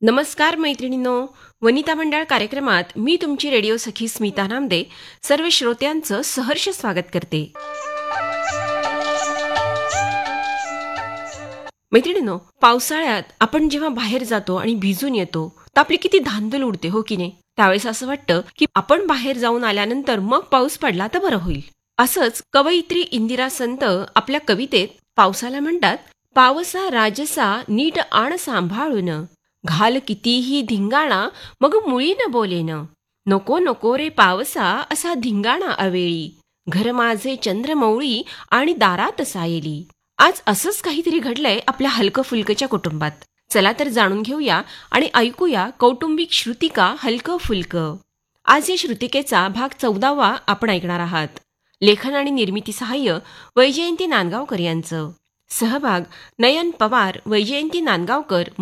नमस्कार मैत्रिणींनो, वनिता मंडळ कार्यक्रमात मी तुमची रेडिओ सखी स्मिता नामदे सर्व श्रोत्यांचं सहर्ष स्वागत करते. मैत्रिणींनो, पावसाळ्यात आपण जेव्हा बाहेर जातो आणि भिजून येतो तर आपली किती धांदल उडते, हो की नाही? त्यावेळेस असं वाटतं की आपण बाहेर जाऊन आल्यानंतर मग पाऊस पडला तर बरं होईल. असंच कवयित्री इंदिरा संत आपल्या कवितेत पावसाला म्हणतात, पावसा राजसा नीट आण सांभाळून, घाल कितीही धिंगाणा मग मुळी न बोलेन, नको नको रे पावसा असा धिंगाणा अवेळी, घर माझे चंद्रमौळी आणि दारात सायली. आज असंच काहीतरी घडलंय आपल्या हलकं फुलकच्या कुटुंबात. चला तर जाणून घेऊया आणि ऐकूया कौटुंबिक श्रुतिका हलकं फुलकं. आज या श्रुतिकेचा भाग 14 आपण ऐकणार आहात. लेखन आणि निर्मिती सहाय्य वैजयंती नांदगावकर यांचं. सहभाग नयन पवार, वैजयंती नांदगावकर,